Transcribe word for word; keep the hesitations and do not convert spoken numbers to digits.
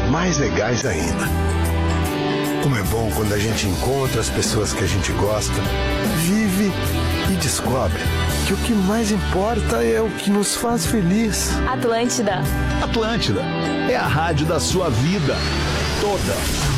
mais legais ainda. Como é bom quando a gente encontra as pessoas que a gente gosta, vive e descobre que o que mais importa é o que nos faz feliz. Atlântida. Atlântida é a rádio da sua vida toda.